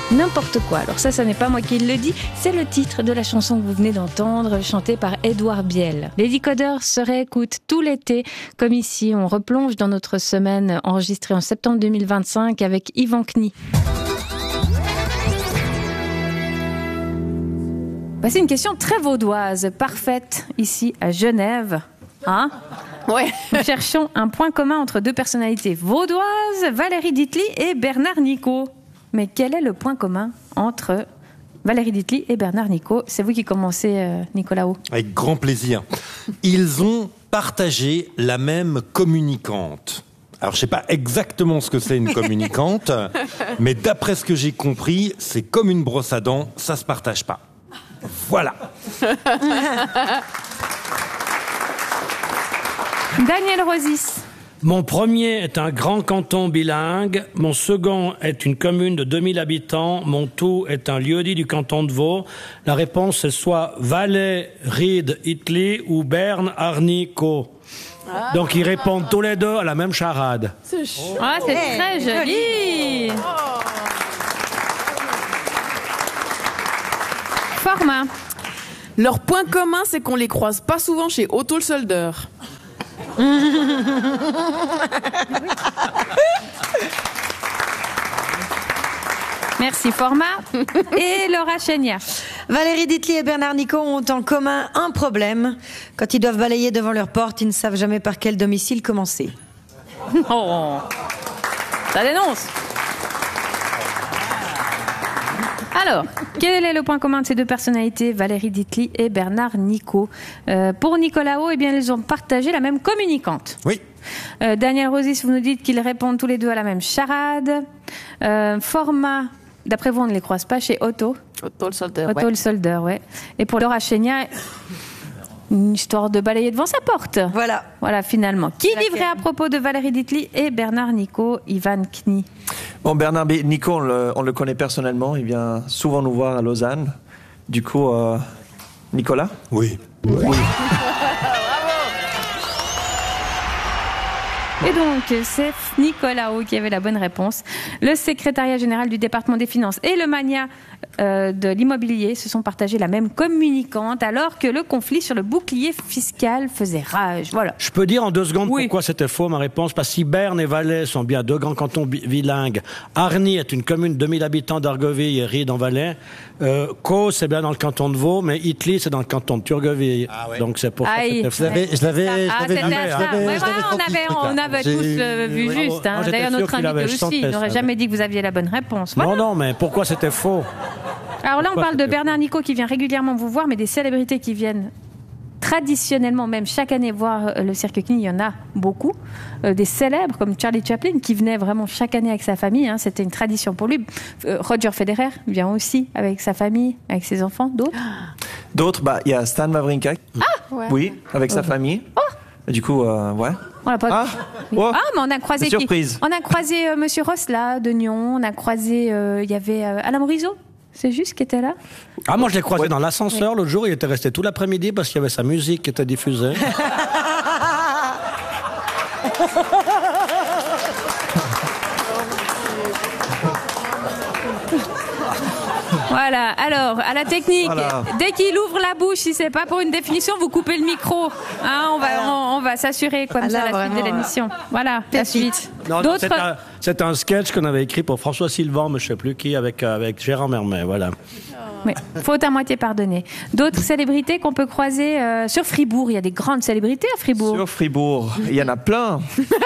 n'importe quoi. Alors ça n'est pas moi qui le dis, c'est le titre de la chanson que vous venez d'entendre, chantée par Édouard Biel. Les Decodeurs se réécoutent tout l'été, comme ici. On replonge dans notre semaine enregistrée en septembre 2025 avec Yvan Knie. Voici une question très vaudoise, parfaite, ici à Genève. Hein ? Ouais. Nous cherchons un point commun entre deux personnalités vaudoises, Valérie Ditely et Bernard Nicot. Mais quel est le point commun entre Valérie Ditely et Bernard Nicot ? C'est vous qui commencez, Nicolaou. Avec grand plaisir. Ils ont partagé la même communicante. Alors, je sais pas exactement ce que c'est une communicante, mais d'après ce que j'ai compris, c'est comme une brosse à dents, ça se partage pas. Voilà. Daniel Rosis. Mon premier est un grand canton bilingue, mon second est une commune de 2000 habitants, mon tout est un lieu-dit du canton de Vaud. La réponse est soit Valais, Ried, Itli ou Berne, Arnico. Donc ils répondent tous les deux à la même charade. C'est très joli. Format. Leur point commun, c'est qu'on les croise pas souvent chez Otto le Solder. Merci, Format. Et Laura Chénia. Valérie Ditely et Bernard Nicot ont en commun un problème. Quand ils doivent balayer devant leur porte, ils ne savent jamais par quel domicile commencer. Oh, ça dénonce. Alors, quel est le point commun de ces deux personnalités, Valérie Ditely et Bernard Nicot ? Pour Nicolaou, eh bien, ils ont partagé la même communicante. Oui. Daniel Rosis, vous nous dites qu'ils répondent tous les deux à la même charade. Format, d'après vous, on ne les croise pas chez Otto. Otto le Solder, Otto le Solder, ouais. Et pour Laura Chénia, une histoire de balayer devant sa porte. Voilà, finalement. Qui livrait à propos de Valérie Ditely et Bernard Nicot, Yvan Knie ? Bon, Bernard Nicot, on le connaît personnellement. Il vient souvent nous voir à Lausanne. Du coup, Nicolas ? Oui. Et donc, c'est Nicolaou qui avait la bonne réponse. Le secrétariat général du département des finances et le mania de l'immobilier se sont partagés la même communicante alors que le conflit sur le bouclier fiscal faisait rage. Voilà. Je peux dire en 2 secondes pourquoi c'était faux, ma réponse. Parce que si Berne et Valais sont bien 2 grands cantons bilingues, Arny est une commune de 2000 habitants d'Argovie et Ried en Valais, Caux c'est bien dans le canton de Vaud, mais Itli c'est dans le canton de Turgovie. Ah ouais. Donc c'est pour ça que c'était faux. Je l'avais on avait tous vu juste. Hein. D'ailleurs, notre invité aussi, il n'aurait jamais dit que vous aviez la bonne réponse. Voilà. Non, mais pourquoi c'était faux ? Alors là, on parle de Bernard Nicot qui vient régulièrement vous voir, mais des célébrités qui viennent traditionnellement, même chaque année, voir le Cirque Knie, il y en a beaucoup. Des célèbres comme Charlie Chaplin qui venait vraiment chaque année avec sa famille. Hein, c'était une tradition pour lui. Roger Federer vient aussi avec sa famille, avec ses enfants. D'autres, il y a Stan Wawrinka. Oui, avec sa famille. Du coup, ouais. On l'a pas... mais on a croisé surprise. On a croisé Monsieur Rosla de Nyon. On a croisé, il y avait Alain Morisot. C'est juste qui était là. Ah, moi je l'ai croisé dans l'ascenseur l'autre jour. Il était resté tout l'après-midi parce qu'il y avait sa musique qui était diffusée. Voilà, alors, à la technique, dès qu'il ouvre la bouche, si c'est pas pour une définition, vous coupez le micro. Hein, on va s'assurer comme ça la suite de l'émission. Voilà, la suite. Non, c'est un sketch qu'on avait écrit pour François Sylvain, mais je sais plus qui, avec Gérard Mermet, voilà. Oui, faute à moitié pardonnée. D'autres célébrités qu'on peut croiser sur Fribourg. Il y a des grandes célébrités à Fribourg. Sur Fribourg, il y en a plein.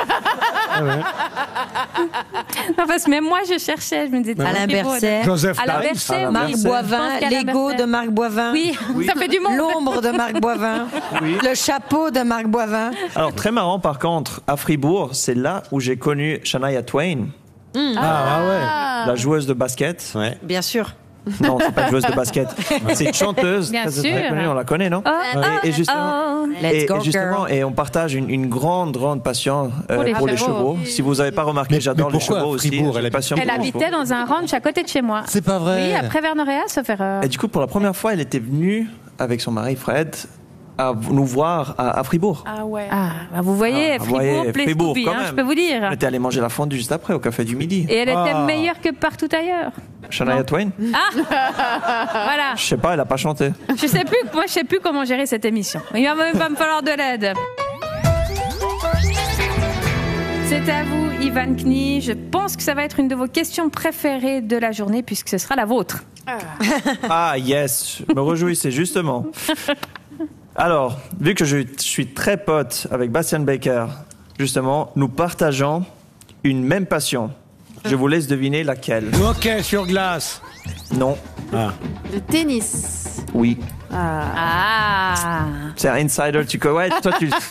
Non, parce que même moi, je cherchais. Je me disais, Alain Berset, Joseph Marc Boivin, l'ego de Marc Boivin. Oui, ça fait du monde. L'ombre de Marc Boivin. Oui. Le chapeau de Marc Boivin. Alors, très marrant, par contre, à Fribourg, c'est là où j'ai connu Shania Twain. La joueuse de basket. Ouais. Bien sûr. Non, c'est pas une joueuse de basket. C'est une chanteuse. Bien sûr. Très connue, on la connaît, non? Et justement, et on partage une grande passion pour les chevaux. Si vous n'avez pas remarqué, j'adore les chevaux aussi. Elle habitait dans un ranch à côté de chez moi. C'est pas vrai. Oui, après Vernorea, sauf erreur. Et du coup, pour la première fois, elle était venue avec son mari Fred à nous voir à Fribourg. Ah ouais. Vous voyez, Fribourg, quand hein, même. je peux vous dire. On était allé manger la fondue juste après, au Café du Midi. Et elle était meilleure que partout ailleurs. Shania Twain? Voilà. Je sais pas, elle a pas chanté. Je sais plus comment gérer cette émission. Il va même pas me falloir de l'aide. C'est à vous, Ivan Knie. Je pense que ça va être une de vos questions préférées de la journée puisque ce sera la vôtre. Ah yes, je me réjouissais justement. Alors, vu que je suis très pote avec Bastian Baker, justement, nous partageons une même passion. Je vous laisse deviner laquelle. Le hockey sur glace. Non. Le tennis. Oui. Ah. C'est un insider, ouais, toi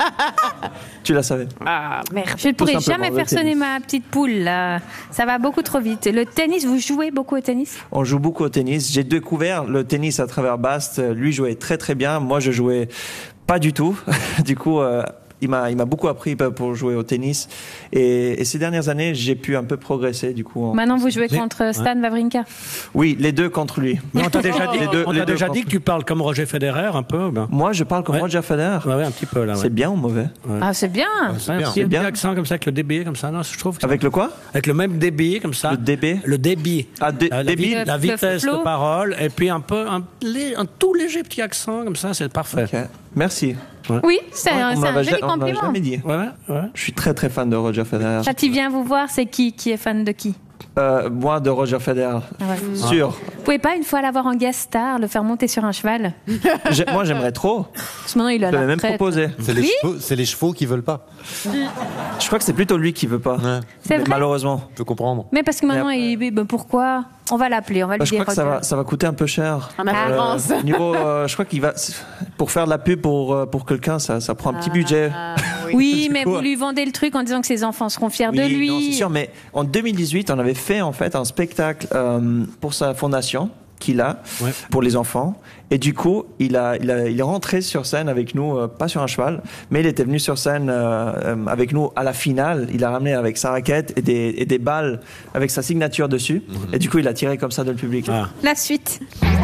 tu la savais. Ah, merde. Je ne pourrai simplement, jamais le faire sonner tennis. ma petite poule, là. Ça va beaucoup trop vite. Le tennis, vous jouez beaucoup au tennis? On joue beaucoup au tennis. J'ai découvert le tennis à travers Bast. Lui jouait très très bien. Moi, je jouais pas du tout. Du coup, il m'a beaucoup appris pour jouer au tennis. Et ces dernières années, j'ai pu un peu progresser. Du coup, Maintenant, vous jouez contre Stan Wawrinka? oui, les deux contre lui. Mais on t'a déjà dit, Les deux dit que tu parles comme Roger Federer un peu. Ben. Moi, je parle comme Roger Federer. Ouais, un petit peu là. Ouais. C'est bien ou mauvais? Ah, c'est bien. C'est bien. un petit accent comme ça avec le débit comme ça. Non, je trouve. Avec le quoi? Avec le même débit comme ça. Le débit? Le débit. Ah, débit? La vitesse flow. de parole et puis un tout léger petit accent comme ça, c'est parfait. Ok. Merci. Oui, c'est un On m'avait joli on m'avait compliment. jamais dit. Ouais. Je suis très très fan de Roger Federer. Quand il vient vous voir, c'est qui est fan de qui? Moi, de Roger Federer. Sûr. Vous pouvez pas une fois l'avoir en guest star, le faire monter sur un cheval? Moi, j'aimerais trop. Parce que maintenant, il a Je l'avais la même retraite. proposé. C'est les chevaux qui veulent pas. Je crois que c'est plutôt lui qui veut pas. Ouais. C'est vrai? Malheureusement. Je peux comprendre. Mais parce que maintenant, pourquoi? On va l'appeler, on va lui Je dire. crois que ça va coûter un peu cher. En avance. Niveau, je crois qu'il va pour faire de la pub pour quelqu'un, ça prend un petit budget. Oui, mais Du coup, vous lui vendez le truc en disant que ses enfants seront fiers de Oui, lui. non, c'est sûr. Mais en 2018, on avait fait en fait un spectacle pour sa fondation qu'il a pour les enfants. Et du coup, il est rentré sur scène avec nous, pas sur un cheval, mais il était venu sur scène avec nous à la finale. Il a ramené avec sa raquette et des balles avec sa signature dessus. Et du coup, il a tiré comme ça dans le public. Ah. La suite.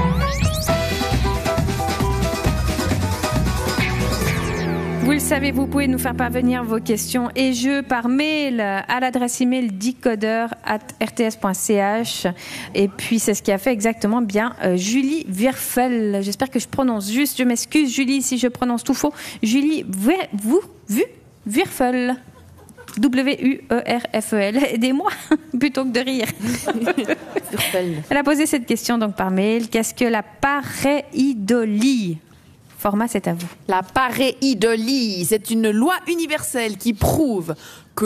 Vous le savez, vous pouvez nous faire parvenir vos questions et jeux par mail à l'adresse email decoder@rts.ch. Et puis, c'est ce qui a fait exactement bien Julie Wirfel. J'espère que je prononce juste. Je m'excuse, Julie, si je prononce tout faux. Julie Wirfel. W-U-E-R-F-E-L. Aidez-moi, plutôt que de rire. Elle a posé cette question donc par mail. Qu'est-ce que la pareidolie? Format, c'est à vous. La pareidolie, c'est une loi universelle qui prouve que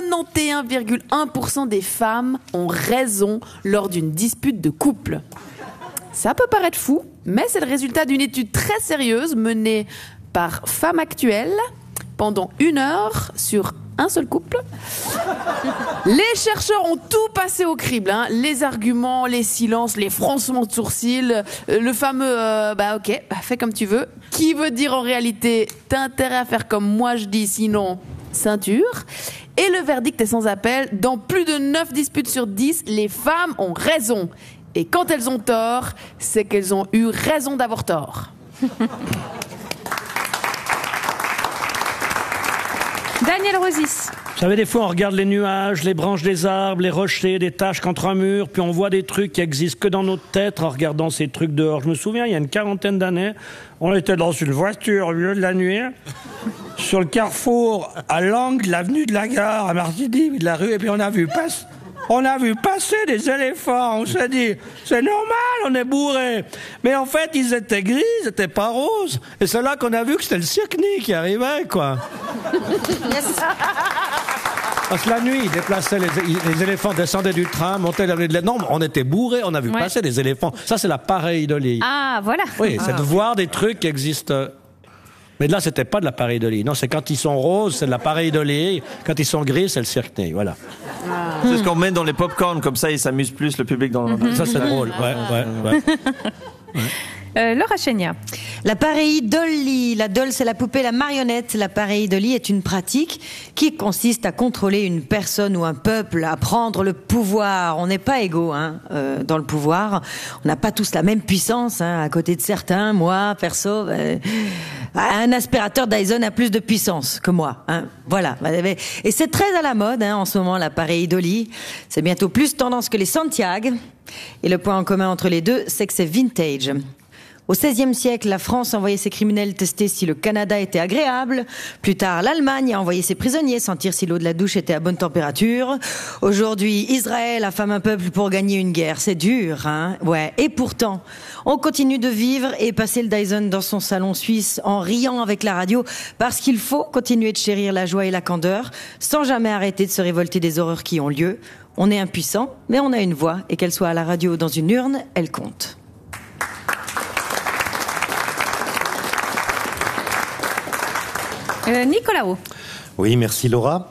91,1% des femmes ont raison lors d'une dispute de couple. Ça peut paraître fou, mais c'est le résultat d'une étude très sérieuse menée par Femmes Actuelles pendant 1 heure sur un seul couple. Les chercheurs ont tout passé au crible, hein. Les arguments, les silences, les froncements de sourcils, le fameux fais comme tu veux, qui veut dire en réalité t'as intérêt à faire comme moi je dis, sinon ceinture. Et le verdict est sans appel, dans plus de 9 disputes sur 10, les femmes ont raison. Et quand elles ont tort, c'est qu'elles ont eu raison d'avoir tort. Daniel Rosis. Vous savez, des fois, on regarde les nuages, les branches des arbres, les rochers, des taches contre un mur, puis on voit des trucs qui existent que dans notre tête en regardant ces trucs dehors. Je me souviens, il y a une 40aine d'années, on était dans une voiture au milieu de la nuit, sur le carrefour, à l'angle de l'avenue de la gare, à Martigny, de la rue, et puis on a vu passer des éléphants. On s'est dit, c'est normal, on est bourré. Mais en fait, ils étaient gris, ils étaient pas roses. Et c'est là qu'on a vu que c'était le Cirque-Nid qui arrivait, quoi. Parce que la nuit, ils déplaçaient les éléphants, descendaient du train, montaient la rue de la... Non, on était bourrés, on a vu passer des éléphants. Ça, c'est la pareidolie. Ah, voilà. Oui, c'est de voir des trucs qui existent. Mais là, c'était pas de la pareidolie. Non, c'est quand ils sont roses, c'est de la pareidolie. Quand ils sont gris, c'est le Cirque-Nid, voilà. C'est ce qu'on met dans les pop-corn, comme ça, ils s'amusent plus, le public, dans le... Ça, c'est drôle. Ouais. Laura Chenia. La pareidolie. La doll, c'est la poupée, la marionnette. La pareidolie est une pratique qui consiste à contrôler une personne ou un peuple, à prendre le pouvoir. On n'est pas égaux dans le pouvoir. On n'a pas tous la même puissance. À côté de certains, moi, perso, Un aspirateur Dyson a plus de puissance que moi, hein. Voilà. Et c'est très à la mode, hein, en ce moment, l'appareil Dolly. C'est bientôt plus tendance que les Santiago. Et le point en commun entre les deux, c'est que c'est vintage. Au XVIe siècle, la France envoyait ses criminels tester si le Canada était agréable. Plus tard, l'Allemagne a envoyé ses prisonniers sentir si l'eau de la douche était à bonne température. Aujourd'hui, Israël affame un peuple pour gagner une guerre. C'est dur, hein? Ouais. Et pourtant, on continue de vivre et passer le Dyson dans son salon suisse en riant avec la radio parce qu'il faut continuer de chérir la joie et la candeur sans jamais arrêter de se révolter des horreurs qui ont lieu. On est impuissant, mais on a une voix et qu'elle soit à la radio ou dans une urne, elle compte. Nicolas. Oui, merci Laura.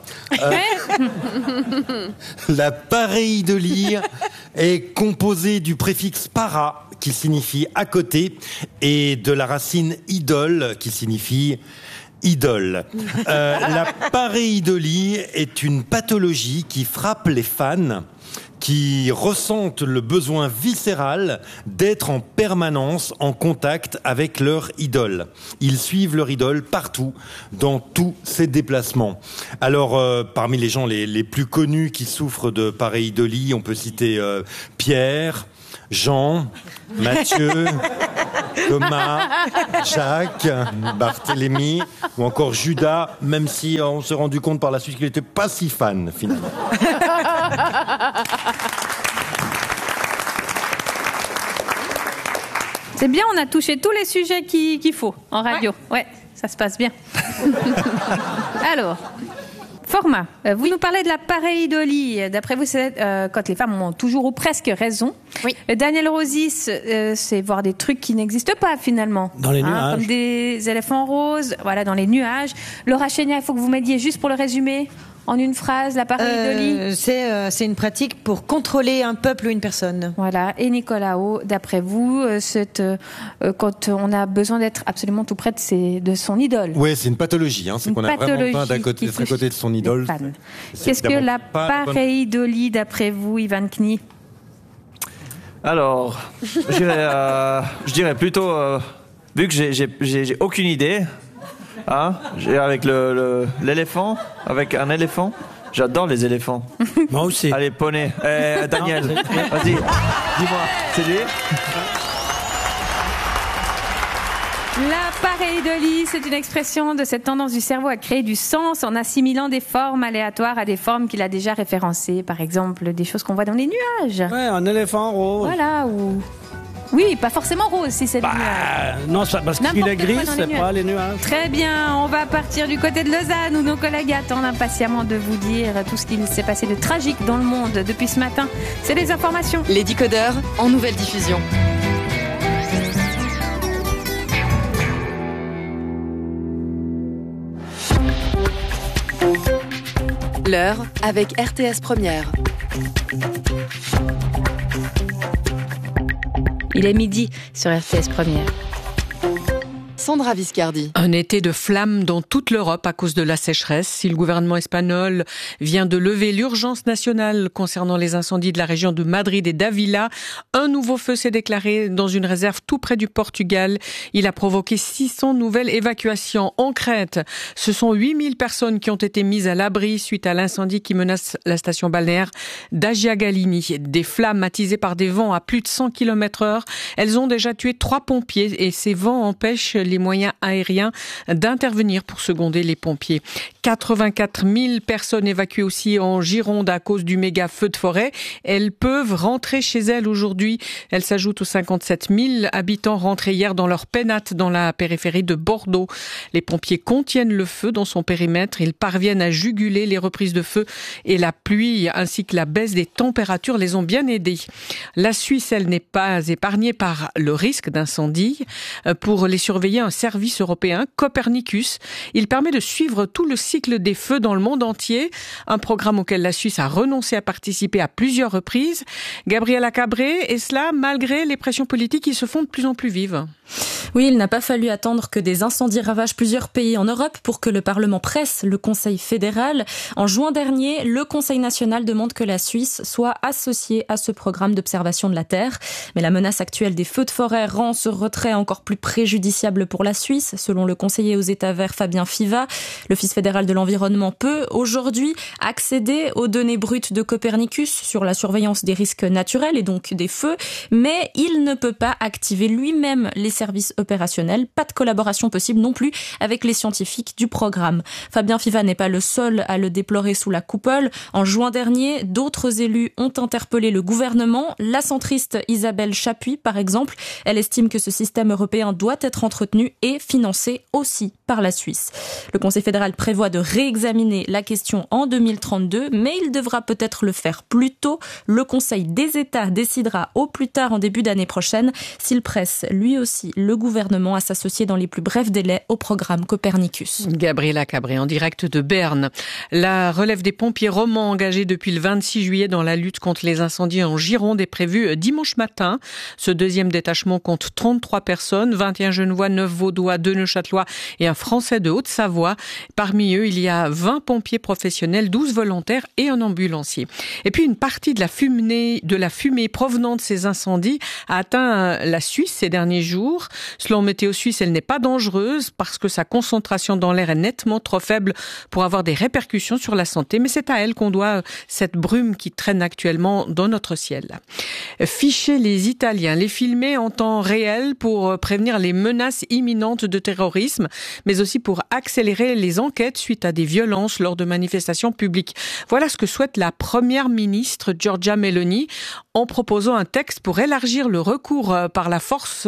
La pareidolie est composée du préfixe para, qui signifie à côté, et de la racine idole, qui signifie idole. La pareidolie est une pathologie qui frappe les fans qui ressentent le besoin viscéral d'être en permanence en contact avec leur idole. Ils suivent leur idole partout, dans tous ses déplacements. Alors, parmi les gens les plus connus qui souffrent de pareidolie, on peut citer Pierre, Jean, Mathieu, Thomas, Jacques, Barthélemy ou encore Judas, même si on s'est rendu compte par la suite qu'il n'était pas si fan finalement. C'est bien, on a touché tous les sujets qu'il faut en radio. Ouais, ça se passe bien. Alors, format. Vous nous parlez de la pareidolie. D'après vous, c'est quand les femmes ont toujours ou presque raison. Oui. Daniel Rosis, c'est voir des trucs qui n'existent pas finalement. Dans les nuages. Comme des éléphants roses, voilà, dans les nuages. Laura Chénier, il faut que vous m'aidiez juste pour le résumer. En une phrase, la pareidolie. C'est une pratique pour contrôler un peuple ou une personne. Voilà. Et Nicolas, d'après vous, quand on a besoin d'être absolument tout près de son idole. Oui, c'est une pathologie. C'est qu'on a vraiment besoin d'être à côté de son idole. Qu'est-ce que la pareidolie, d'après vous, Ivan Knie? Alors, je dirais plutôt, vu que j'ai aucune idée. Hein, avec l'éléphant, avec un éléphant. J'adore les éléphants. Moi aussi. Allez, poney. Daniel, vas-y, dis-moi, c'est lui? La pareidolie, c'est une expression de cette tendance du cerveau à créer du sens en assimilant des formes aléatoires à des formes qu'il a déjà référencées. Par exemple, des choses qu'on voit dans les nuages. Ouais, un éléphant rose. Voilà, ou... Oui, pas forcément rose si c'est des nuages. Non, parce qu'il est gris, c'est pas les nuages. Très bien, on va partir du côté de Lausanne où nos collègues attendent impatiemment de vous dire tout ce qu'il s'est passé de tragique dans le monde depuis ce matin. C'est des informations. Les décodeurs en nouvelle diffusion. L'heure avec RTS Première. Il est midi sur RTS Première. Sandra Viscardi. Un été de flammes dans toute l'Europe à cause de la sécheresse. Si le gouvernement espagnol vient de lever l'urgence nationale concernant les incendies de la région de Madrid et d'Avila, un nouveau feu s'est déclaré dans une réserve tout près du Portugal. Il a provoqué 600 nouvelles évacuations. En Crète, ce sont 8000 personnes qui ont été mises à l'abri suite à l'incendie qui menace la station balnéaire d'Agia Galini. Des flammes attisées par des vents à plus de 100 km/h. Elles ont déjà tué 3 pompiers et ces vents empêchent les moyens aériens d'intervenir pour seconder les pompiers. 84 000 personnes évacuées aussi en Gironde à cause du méga feu de forêt. Elles peuvent rentrer chez elles aujourd'hui. Elles s'ajoutent aux 57 000 habitants rentrés hier dans leur pénate dans la périphérie de Bordeaux. Les pompiers contiennent le feu dans son périmètre. Ils parviennent à juguler les reprises de feu et la pluie ainsi que la baisse des températures les ont bien aidés. La Suisse, elle, n'est pas épargnée par le risque d'incendie. Pour les surveiller, un service européen, Copernicus. Il permet de suivre tout le cycle des feux dans le monde entier. Un programme auquel la Suisse a renoncé à participer à plusieurs reprises. Gabriela Cabré, et cela malgré les pressions politiques qui se font de plus en plus vives. Oui, il n'a pas fallu attendre que des incendies ravagent plusieurs pays en Europe pour que le Parlement presse le Conseil fédéral. En juin dernier, le Conseil national demande que la Suisse soit associée à ce programme d'observation de la Terre. Mais la menace actuelle des feux de forêt rend ce retrait encore plus préjudiciable pour la Suisse. Selon le conseiller aux États verts Fabien Fiva, l'Office fédéral de l'environnement peut aujourd'hui accéder aux données brutes de Copernicus sur la surveillance des risques naturels et donc des feux, mais il ne peut pas activer lui-même les services opérationnels. Pas de collaboration possible non plus avec les scientifiques du programme. Fabien Fiva n'est pas le seul à le déplorer sous la coupole. En juin dernier, d'autres élus ont interpellé le gouvernement. La centriste Isabelle Chapuis, par exemple, elle estime que ce système européen doit être entretenu et financé aussi par la Suisse. Le Conseil fédéral prévoit de réexaminer la question en 2032, mais il devra peut-être le faire plus tôt. Le Conseil des États décidera au plus tard en début d'année prochaine s'il presse lui aussi le gouvernement à s'associer dans les plus brefs délais au programme Copernicus. Gabriela Cabré en direct de Berne. La relève des pompiers romans engagés depuis le 26 juillet dans la lutte contre les incendies en Gironde est prévue dimanche matin. Ce deuxième détachement compte 33 personnes, 21 Genevois, 9 Vaudois, 2 Neuchâtelois et un Français de Haute-Savoie. Parmi eux, il y a 20 pompiers professionnels, 12 volontaires et un ambulancier. Et puis une partie de la fumée provenant de ces incendies a atteint la Suisse ces derniers jours. Selon Météo Suisse, elle n'est pas dangereuse parce que sa concentration dans l'air est nettement trop faible pour avoir des répercussions sur la santé. Mais c'est à elle qu'on doit cette brume qui traîne actuellement dans notre ciel. Ficher les Italiens, les filmer en temps réel pour prévenir les menaces imminentes de terrorisme, mais aussi pour accélérer les enquêtes suite à des violences lors de manifestations publiques. Voilà ce que souhaite la première ministre Giorgia Meloni en proposant un texte pour élargir le recours par les forces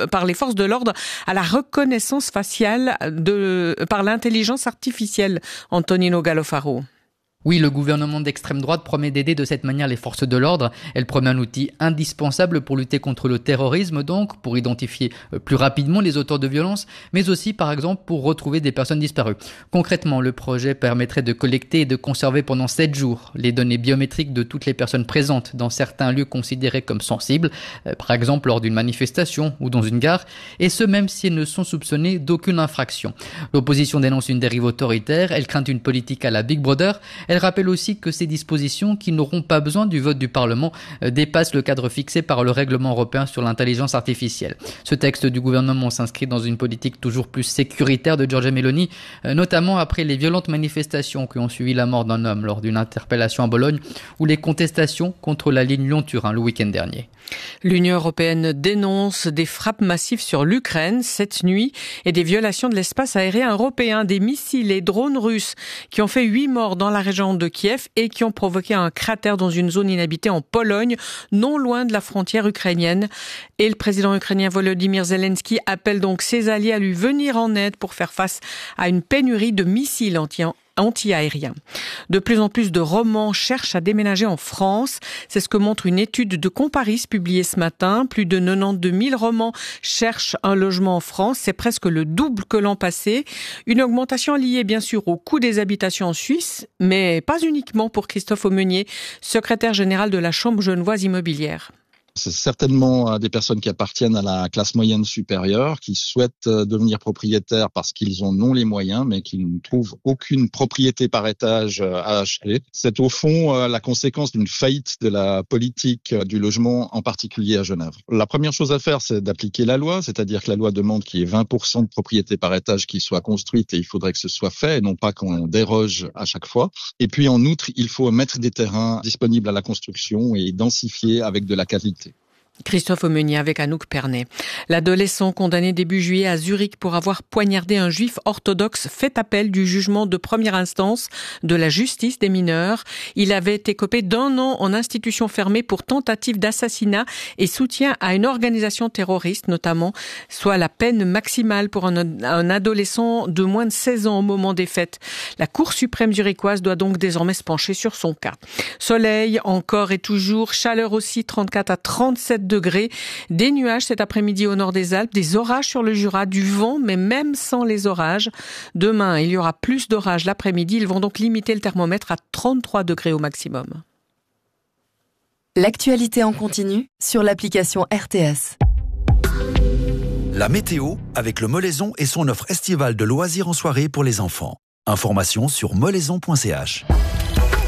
de l'ordre à la reconnaissance faciale par l'intelligence artificielle. Antonino Gallofaro. Oui, le gouvernement d'extrême droite promet d'aider de cette manière les forces de l'ordre. Elle promet un outil indispensable pour lutter contre le terrorisme, donc pour identifier plus rapidement les auteurs de violences, mais aussi par exemple pour retrouver des personnes disparues. Concrètement, le projet permettrait de collecter et de conserver pendant 7 jours les données biométriques de toutes les personnes présentes dans certains lieux considérés comme sensibles, par exemple lors d'une manifestation ou dans une gare, et ce même si elles ne sont soupçonnées d'aucune infraction. L'opposition dénonce une dérive autoritaire, elle craint une politique à la Big Brother. Elle rappelle aussi que ces dispositions, qui n'auront pas besoin du vote du Parlement, dépassent le cadre fixé par le règlement européen sur l'intelligence artificielle. Ce texte du gouvernement s'inscrit dans une politique toujours plus sécuritaire de Giorgia Meloni, notamment après les violentes manifestations qui ont suivi la mort d'un homme lors d'une interpellation à Bologne ou les contestations contre la ligne Lyon-Turin le week-end dernier. L'Union européenne dénonce des frappes massives sur l'Ukraine cette nuit et des violations de l'espace aérien européen, des missiles et drones russes qui ont fait 8 morts dans la région de Kiev et qui ont provoqué un cratère dans une zone inhabitée en Pologne, non loin de la frontière ukrainienne. Et le président ukrainien Volodymyr Zelensky appelle donc ses alliés à lui venir en aide pour faire face à une pénurie de missiles anti-aérien. De plus en plus de romans cherchent à déménager en France. C'est ce que montre une étude de Comparis publiée ce matin. Plus de 92 000 romans cherchent un logement en France. C'est presque le double que l'an passé. Une augmentation liée bien sûr au coût des habitations en Suisse, mais pas uniquement pour Christophe Aumenier, secrétaire général de la Chambre genevoise immobilière. C'est certainement des personnes qui appartiennent à la classe moyenne supérieure, qui souhaitent devenir propriétaires parce qu'ils en ont les moyens, mais qui ne trouvent aucune propriété par étage à acheter. C'est au fond la conséquence d'une faillite de la politique du logement, en particulier à Genève. La première chose à faire, c'est d'appliquer la loi, c'est-à-dire que la loi demande qu'il y ait 20% de propriété par étage qui soit construite et il faudrait que ce soit fait et non pas qu'on déroge à chaque fois. Et puis en outre, il faut mettre des terrains disponibles à la construction et densifier avec de la qualité. Christophe Aumenier avec Anouk Pernet. L'adolescent condamné début juillet à Zurich pour avoir poignardé un juif orthodoxe fait appel du jugement de première instance de la justice des mineurs. Il avait écopé d'1 an en institution fermée pour tentative d'assassinat et soutien à une organisation terroriste notamment, soit la peine maximale pour un adolescent de moins de 16 ans au moment des faits. La Cour suprême zurichoise doit donc désormais se pencher sur son cas. Soleil encore et toujours, chaleur aussi, 34 à 37 degrés, des nuages cet après-midi au nord des Alpes, des orages sur le Jura, du vent, mais même sans les orages. Demain, il y aura plus d'orages l'après-midi. Ils vont donc limiter le thermomètre à 33 degrés au maximum. L'actualité en continu sur l'application RTS. La météo avec le Molaison et son offre estivale de loisirs en soirée pour les enfants. Information sur molaison.ch.